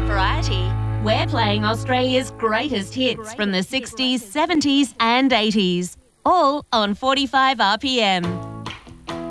Variety. We're playing Australia's greatest hits from the 60s, 70s and 80s, all on 45 RPM.